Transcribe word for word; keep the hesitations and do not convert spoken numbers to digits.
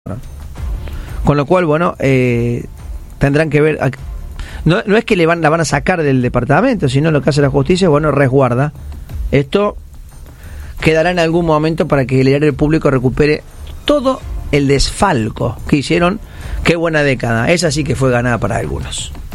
Con lo cual, bueno, eh, tendrán que ver. No, no es que le van, la van a sacar del departamento, sino lo que hace la justicia es, bueno, resguarda. Esto quedará en algún momento para que el erario público recupere todo el desfalco que hicieron. Qué buena década. Esa sí que fue ganada para algunos.